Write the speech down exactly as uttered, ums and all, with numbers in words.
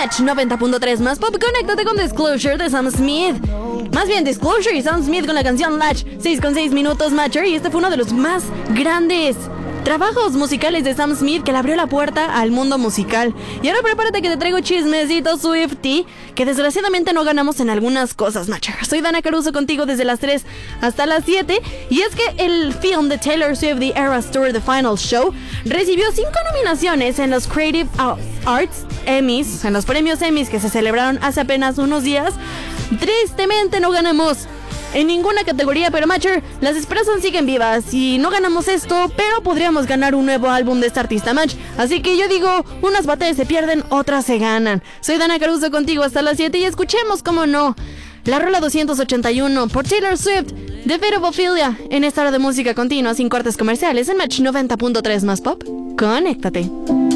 Match noventa punto tres más pop. Conéctate con Disclosure de Sam Smith. Más bien Disclosure y Sam Smith con la canción Latch. seis con seis minutos, Matcher. Y este fue uno de los más grandes trabajos musicales de Sam Smith, que le abrió la puerta al mundo musical. Y ahora prepárate que te traigo chismecitos Swiftie, que desgraciadamente no ganamos en algunas cosas, Matcher. Soy Dana Caruso contigo desde las tres hasta las siete. Y es que el film de Taylor Swift, The Eras Tour, The Final Show, recibió cinco nominaciones en los Creative Arts Emmys, en los premios Emmys que se celebraron hace apenas unos días. Tristemente no ganamos en ninguna categoría, pero Matcher, las esperanzas siguen vivas y no ganamos esto, pero podríamos ganar un nuevo álbum de esta artista, Match. Así que yo digo, unas batallas se pierden, otras se ganan. Soy Dana Caruso contigo hasta las siete y escuchemos, como no, la rola doscientos ochenta y uno por Taylor Swift, The Fate of Ophelia, en esta hora de música continua sin cortes comerciales en Match noventa punto tres más pop. Conéctate.